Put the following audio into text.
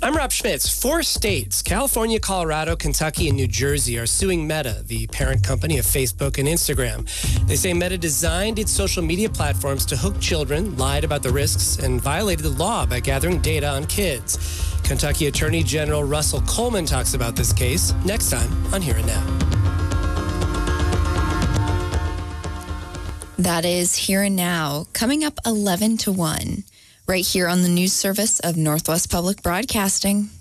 I'm Rob Schmitz. 4 states, California, Colorado, Kentucky, and New Jersey, are suing Meta, the parent company of Facebook and Instagram. They say Meta designed its social media platforms to hook children, lied about the risks, and violated the law by gathering data on kids. Kentucky Attorney General Russell Coleman talks about this case next time on Here and Now. That is Here and Now, coming up 11 to 1. Right here on the news service of Northwest Public Broadcasting.